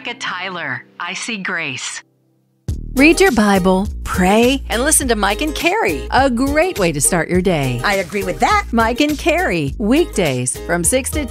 Rebecca Tyler. I see grace. Read your Bible, pray, and listen to Mike and Carrie. A great way to start your day. I agree with that. Mike and Carrie, weekdays from 6 to